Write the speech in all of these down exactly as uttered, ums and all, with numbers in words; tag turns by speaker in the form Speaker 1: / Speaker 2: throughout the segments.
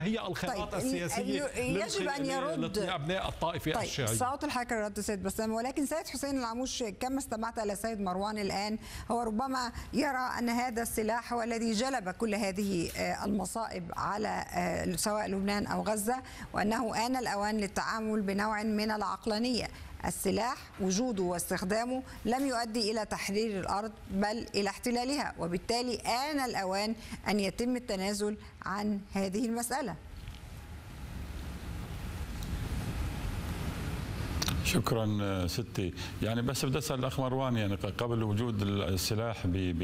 Speaker 1: هي الخيارات
Speaker 2: طيب
Speaker 1: السياسية
Speaker 2: يجب أن يرد
Speaker 1: لأبناء الطائفة
Speaker 2: طيب
Speaker 1: الشيعية.
Speaker 2: صوت الحركة الرد سيد بسام، ولكن سيد حسين العموش كما استمعت إلى سيد مروان الآن هو ربما يرى أن هذا السلاح هو الذي جلب كل هذه المصائب على سواء لبنان أو غزة، وأنه آن الأوان للتعامل بنوع من العقلانية. السلاح وجوده واستخدامه لم يؤدي إلى تحرير الأرض بل إلى احتلالها، وبالتالي آن الأوان أن يتم التنازل عن هذه المسألة.
Speaker 3: شكرا ستي. يعني بس بدي اسال الاخ مروان، يعني قبل وجود السلاح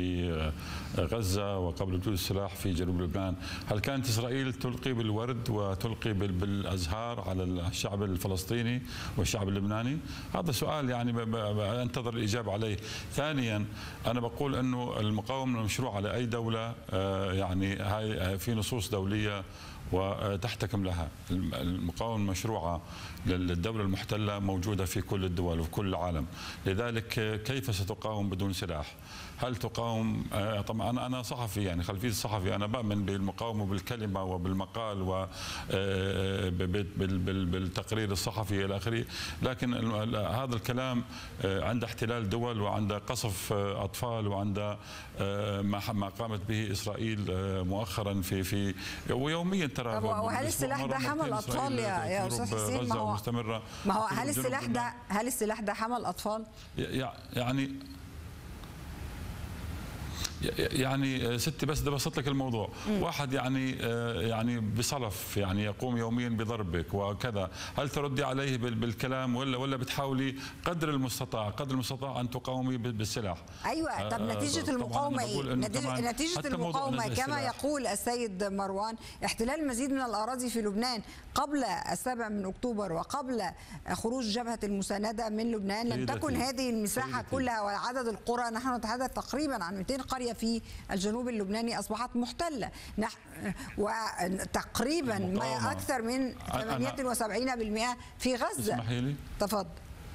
Speaker 3: بغزه وقبل وجود السلاح في جنوب لبنان، هل كانت اسرائيل تلقي بالورد وتلقي بالازهار على الشعب الفلسطيني والشعب اللبناني؟ هذا سؤال يعني انتظر الاجابه عليه. ثانيا انا بقول انه المقاومه المشروع على اي دوله، يعني هاي في نصوص دوليه وتحتكم لها. المقاومة المشروعة للدولة المحتلة موجودة في كل الدول وفي كل العالم، لذلك كيف ستقاوم بدون سلاح؟ هل تقاوم؟ طبعا أنا أنا صحفي، يعني خلفية الصحفي، أنا بؤمن بالمقاومة بالكلمة وبالمقال وبالتقرير الصحفي إلى آخره، لكن هذا الكلام عند احتلال دول وعند قصف أطفال وعند ما قامت به إسرائيل مؤخرا في في ويوميا.
Speaker 2: وهل السلاح ده حمل اطفال يا يا استاذ حسين؟ ما هو مستمرة ما هو هل السلاح ده هل السلاح ده حمل اطفال؟
Speaker 3: يعني يعني ستي بس بدي ابسط لك الموضوع. م. واحد يعني يعني بصلف يعني يقوم يوميا بضربك وكذا، هل تردي عليه بالكلام ولا ولا بتحاولي قدر المستطاع قدر المستطاع ان تقاومي بالسلاح؟
Speaker 2: ايوه. طب نتيجه المقاومه ايه؟ نتيجه, نتيجة المقاومه كما يقول السيد مروان احتلال المزيد من الاراضي في لبنان قبل السابع من اكتوبر وقبل خروج جبهه المسانده من لبنان. لم تكن هذه المساحه كلها وعدد القرى، نحن نتحدث تقريبا عن مئتين قرية في الجنوب اللبناني أصبحت محتلة، وتقريبا ما أكثر من ثمانية وسبعين بالمئة في غزة.
Speaker 3: اسمحي لي
Speaker 2: تفضل.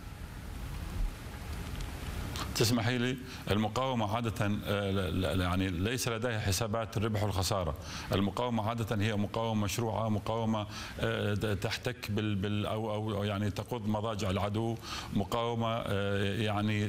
Speaker 3: تسمحي لي، المقاومة عادة يعني ليس لديها حسابات الربح والخسارة. المقاومة عادة هي مقاومة مشروعة، مقاومة تحتك بال, بال أو, أو يعني تقود مضاجع العدو، مقاومة يعني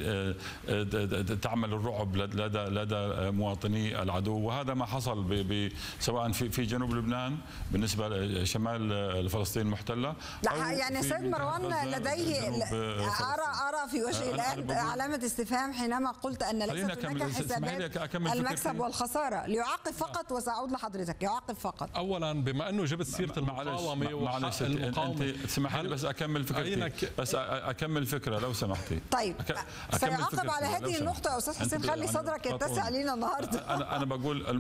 Speaker 3: تعمل الرعب لدى لدى مواطني العدو، وهذا ما حصل سواء في في جنوب لبنان بالنسبة لشمال فلسطين المحتلة.
Speaker 2: لا يعني سيد مروان لديه أرى أرى في وجهه الآن علامة استفهام حينما قلت أن ليست هناك حسابات المكسب والخسارة. ليعقب فقط وسأعود لحضرتك. يعقب فقط.
Speaker 1: أولا بما أنه جبت سيرة المقاومة
Speaker 3: وحق المقاومة، انت تسمح لي بس أكمل فكرتي، بس أكمل فكرة لو سمحتي.
Speaker 2: طيب سيعقب على هذه النقطة يا أستاذ حسين، خلي صدرك يتسع لينا النهارده.
Speaker 3: أنا أنا بقول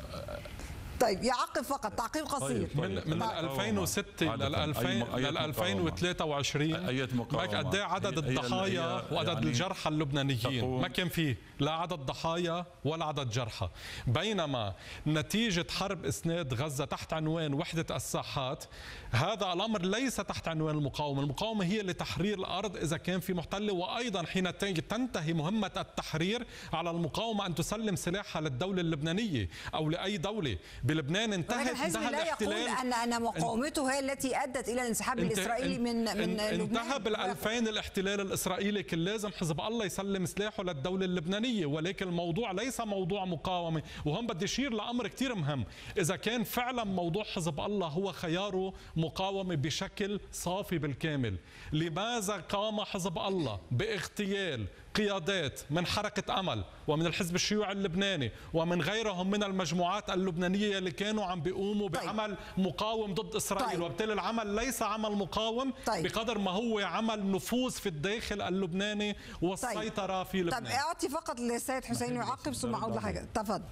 Speaker 2: طيب يعقب فقط تعقيب قصير.
Speaker 1: طيب. من من ألفين وستة لل ألفين وثلاثة وعشرين معك قد ايه عدد الضحايا وعدد يعني الجرحى اللبنانيين؟ ما كان فيه لا عدد ضحايا ولا عدد جرحى، بينما نتيجة حرب إسناد غزة تحت عنوان وحدة الساحات هذا الأمر ليس تحت عنوان المقاومة. المقاومة هي لتحرير الأرض إذا كان في محتل، وأيضا حين تنتهي مهمة التحرير على المقاومة أن تسلم سلاحها للدولة اللبنانية أو لأي دولة. بلبنان انتهت
Speaker 2: الحزب لا يقول ان ان مقاومته هي التي ادت الى الانسحاب الاسرائيلي من من لبنان.
Speaker 1: انتهى بالألفين الاحتلال الاسرائيلي، كان لازم حزب الله يسلم سلاحه للدوله اللبنانيه، ولكن الموضوع ليس موضوع مقاومه. وهم بدي اشير لامر كثير مهم، اذا كان فعلا موضوع حزب الله هو خياره مقاومه بشكل صافي بالكامل، لماذا قام حزب الله باغتيال قيادات من حركة أمل ومن الحزب الشيوعي اللبناني ومن غيرهم من المجموعات اللبنانية اللي كانوا عم بيقوموا طيب. بعمل مقاوم ضد إسرائيل؟ طيب. وبالتالي العمل ليس عمل مقاوم طيب. بقدر ما هو عمل نفوذ في الداخل اللبناني والسيطرة طيب. في لبنان.
Speaker 2: طيب أعطي فقط للسيد حسين يعقب ثم أعود لحاجة. تفضل.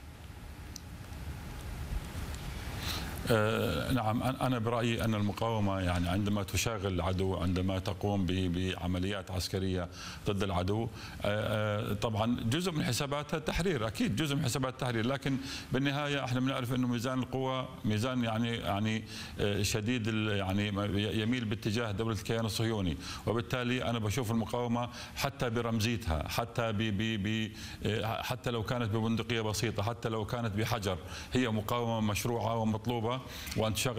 Speaker 3: آه نعم، أنا برأيي أن المقاومة يعني عندما تشاغل العدو، عندما تقوم بعمليات عسكرية ضد العدو، آه طبعا جزء من حساباتها التحرير، أكيد جزء من حسابات التحرير، لكن بالنهاية احنا بنعرف أنه ميزان القوى ميزان يعني يعني شديد يعني يميل باتجاه دولة الكيان الصهيوني، وبالتالي أنا بشوف المقاومة حتى برمزيتها، حتى ب ب حتى لو كانت ببندقية بسيطة، حتى لو كانت بحجر، هي مقاومة مشروعة ومطلوبة وان تشغل